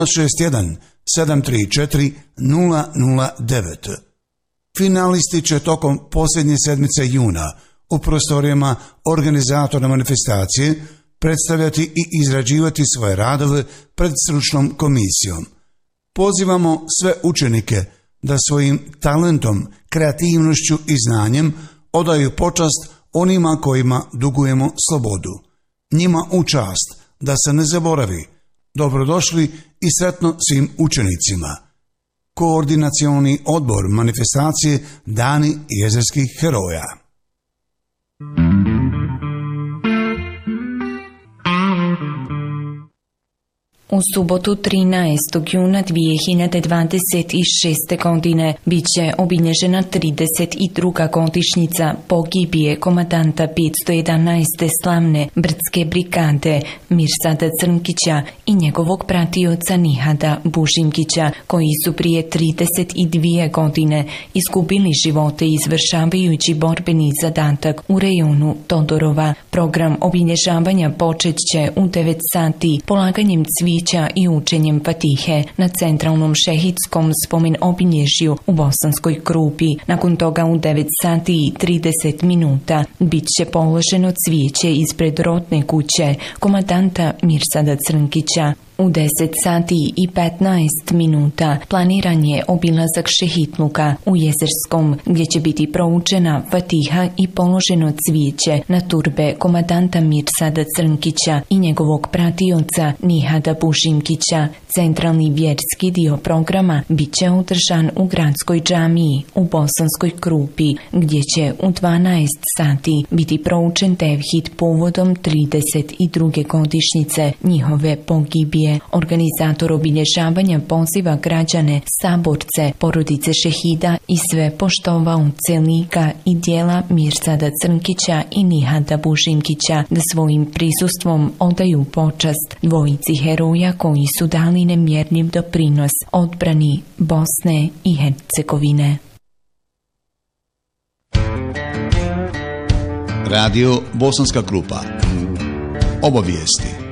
61 734 009. Finalisti će tokom posljednje sedmice juna u prostorijama organizatora manifestacije predstavljati i izrađivati svoje radove pred stručnom komisijom. Pozivamo sve učenike da svojim talentom, kreativnošću i znanjem odaju počast onima kojima dugujemo slobodu. Njima u čast, da se ne zaboravi. Dobrodošli i sretno svim učenicima. Koordinacioni odbor manifestacije Dani jezerskih heroja. U subotu 13. juna 2026. godine bit će obilježena 32. godišnjica pogibije komandanta 511. slavne brdske brigade Mirsada Crnkića i njegovog pratioca Nihada Bužimkića, koji su prije 32 godine izgubili živote izvršavajući borbeni zadatak u rejonu Todorova. Program obilježavanja počet će u 9 sati polaganjem cvijeća i učenjem Fatihe na centralnom šehidskom spomen obilježju u Bosanskoj Krupi. Nakon toga u 9 sati i 30 minuta bit će položeno cvijeće ispred rodne kuće komandanta Mirsada Crnkića. U 10 sati i 15 minuta planiran je obilazak Šehitluka u Jezerskom, gdje će biti proučena Fatiha i položeno cvijeće na turbe komandanta Mirsada Crnkića i njegovog pratioca Nihada Bužimkića. Centralni vjerski dio programa bit će održan u gradskoj džamiji u Bosanskoj Krupi, gdje će u 12 sati biti proučen tevhid povodom 32. godišnjice njihove pogibije. Organizator obilježavanja poziva građane, saborce, porodice šehida i sve poštovaoce lika i dijela Mirsada Crnkića i Nihada Bužimkića da svojim prisustvom odaju počast dvojici heroja koji su dali nemjerljiv doprinos odbrani Bosne i Hercegovine. Radio Bosanska Krupa. Obavijesti.